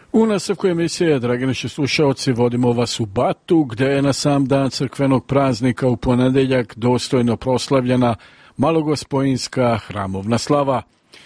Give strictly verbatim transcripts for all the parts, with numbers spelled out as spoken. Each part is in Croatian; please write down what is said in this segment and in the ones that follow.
U nastavku emisije, dragi naši slušalci, vodimo vas u Batu, gdje je na sam dan crkvenog praznika u ponedjeljak dostojno proslavljena Malogospojinska hramovna slava.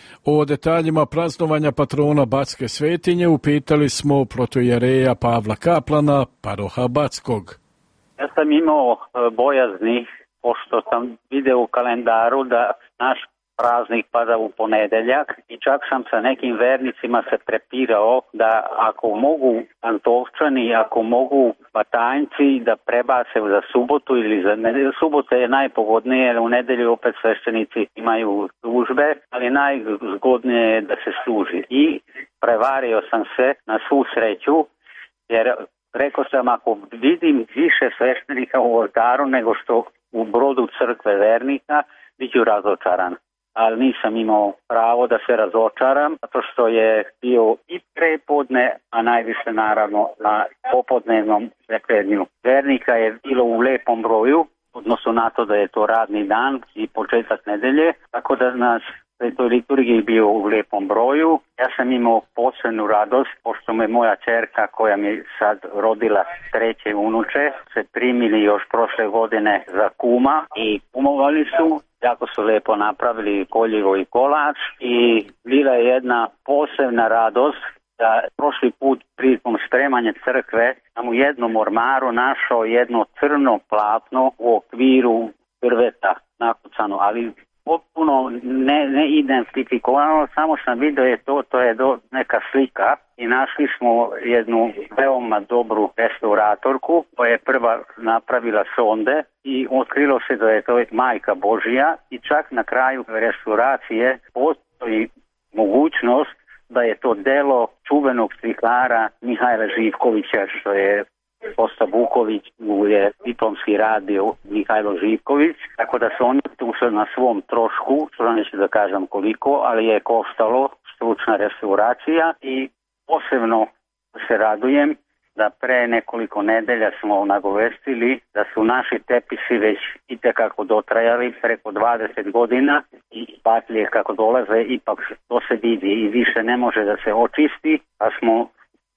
O detaljima praznovanja patrona Batske svetinje upitali smo protojereja Pavla Kaplana, paroha Batskog. Ja sam imao bojazni, pošto sam vidio u kalendaru da naš praznik pada u ponedeljak i čak sam sa nekim vernicima se prepirao da ako mogu Antovčani, ako mogu Batanjci da prebace za subotu ili za nedelju. Subota je najpogodnije, jer u nedelju opet sveštenici imaju službe, ali najzgodnije je da se služi. I prevario sam se na svu sreću, jer rekao sam, ako vidim više sveštenika u oltaru nego što u brodu crkve vernika, bit ću razočaran. Ali nisam imao pravo da se razočaram, zato što je bio i prepodne, a najviše naravno na popodnevnom rekrednju. Vernika je bilo u lepom broju, odnosno na to da je to radni dan i početak nedelje, tako da nas toj liturgiji bio u lepom broju. Ja sam imao posebnu radost, pošto me moja ćerka, koja mi sad rodila treće unuče, se primili još prošle godine za kuma i kumovali su. Jako su lijepo napravili koljivo i kolač i bila je jedna posebna radost da prošli put prilikom spremanja crkve sam u jednom ormaru našao jedno crno platno u okviru drveta nakucano, ali potpuno ne, ne identifikovano, samo sam vidio je to, to je do, neka slika i našli smo jednu veoma dobru restauratorku koja je prva napravila sonde i otkrilo se da je to Majka Božija i čak na kraju restauracije postoji mogućnost da je to delo čuvenog slikara Mihajla Živkovića, što je Kosta Vuković je diplomski radio Mihajlo Živković, tako da su oni tu na svom trošku, što neću da kažem koliko, ali je koštalo stručna restauracija i posebno se radujem da pre nekoliko nedelja smo nagovestili da su naši tepisi već itekako dotrajali preko dvadeset godina i batlje kako dolaze ipak to se vidi i više ne može da se očisti, a smo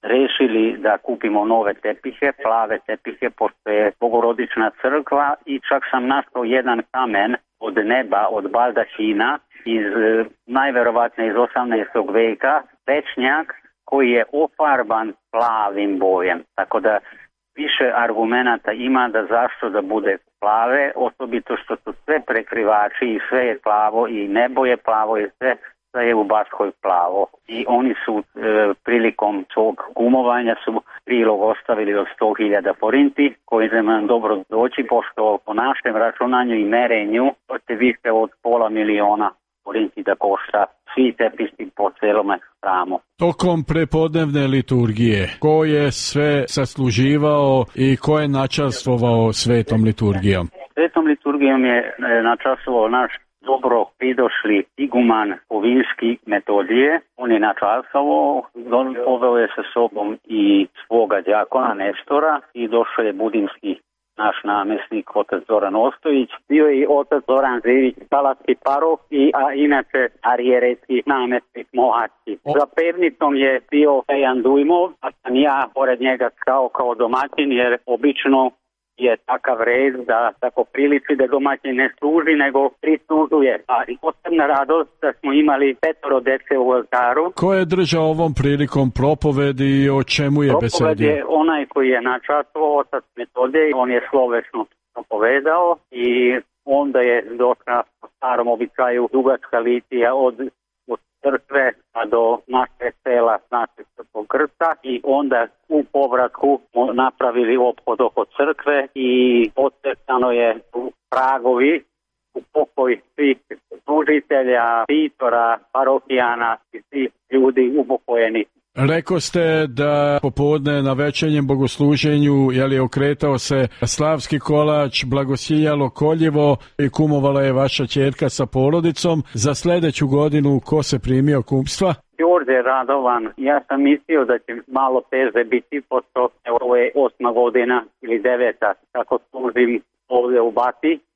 rešili da kupimo nove tepihe, plave tepihe, pošto je Bogorodična crkva i čak sam našao jedan kamen od neba, od baldahina, iz, najverovatnije iz osamnaestog veka, pečnjak koji je ofarban plavim bojem. Tako da više argumenata ima da zašto da bude plave, osobito što su sve prekrivači i sve je plavo i nebo je plavo i sve da je u Baskoj plavo. I oni su e, prilikom svog kumovanja su prilog ostavili od sto hiljada forinti, koji će nam dobro doći, pošto po našem računanju i merenju to više od pola miliona forinti da košta svi tepisi po celome hramu. Tokom prepodnevne liturgije, ko je sve sasluživao i ko je načastvovao svetom liturgijom? Svetom liturgijom je načastvovao naš dobro pridošli iguman Kovinski Metodije. On je načastvovao, poveo je sa sobom i svoga đakona Nestora i došao je budimski naš namjesnik, otac Zoran Ostojić. Bio je i otac Zoran Zivić, salatski paroh, i, a inače arijeretski namjesnik Mohatski. Za pevnicom je bio Pejan Dujmov, a sam ja pored njega kao, kao domaćin, jer obično je takav red da tako priliči da domaćin ne služi, nego prislužuje. A i posebna radost da smo imali petoro dece u oltaru. Ko je držao ovom prilikom propovedi i o čemu je besedio? Propoved je onaj koji je načastvovao otac Metodije, on je slovesno propovedao i onda je došla po starom običaju dugačka litija od crkve a do naše sela, naše Srpskog krsta i onda u povratku napravili ophod oko crkve i podcrtano je u pragovi u pokoj svih služitelja, pitora, parohijana i svih ljudi upokojeni. Rekao ste da popodne na večernjem bogosluženju je li okretao se slavski kolač, blagosiljalo koljivo i kumovala je vaša ćerka sa porodicom. Za sljedeću godinu ko se primio kumstva? Đorđe Radovan. Ja sam mislio da će malo teže biti, pošto ovo je osma godina ili deveta kako služim ovdje u Bati i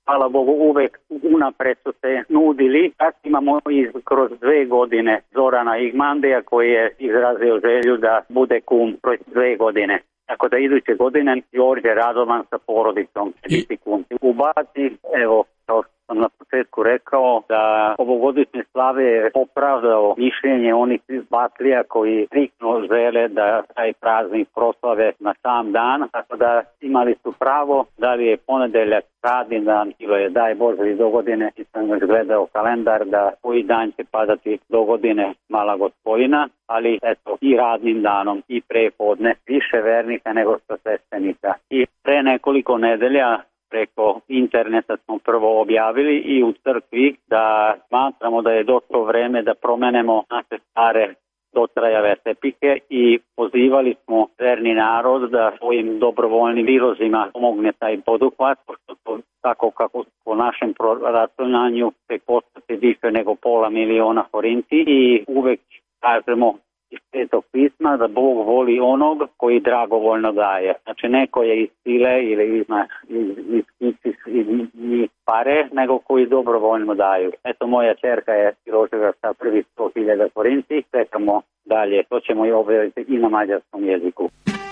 hvala Bogu, uvek unapred su se nudili. Sad imamo i kroz dve godine Zorana Igmandeja koji je izrazio želju da bude kum kroz dve godine. Tako da iduće godine Đorđe Radovan sa porodicom će biti kum. U Baci, evo, kao što sam na početku rekao, da ovogodišnje slave je opravdao mišljenje onih Batlija koji striktno žele da taj praznik proslave na sam dan, tako da imali su pravo, da li je ponedeljak radni dan ili je daj Bože i do godine, i sam još gledao kalendar da koji dan će padati do godine Mala Gospojina, ali eto i radnim danom i prepodne više vernika nego što sveštenika. I pre nekoliko nedelja preko interneta smo prvo objavili i u crkvi da smatramo da je došlo vreme da promenemo naše stare dotrajave tepike i pozivali smo verni narod da svojim dobrovoljnim virozima pomogne taj poduhvat, pošto to tako kako po našem računanju će koštati više nego pola miliona forinti i uvek kažemo iz Svetog pisma da Bog voli onog koji dragovoljno daje. Znači neko je iz sile ili iz, iz, iz, iz, iz, iz pare, nego koji dobrovoljno daju. Eto, moja čerka je priložila sa prvi sto hiljada forinti, čekamo dalje. To ćemo i objaviti i na mađarskom jeziku.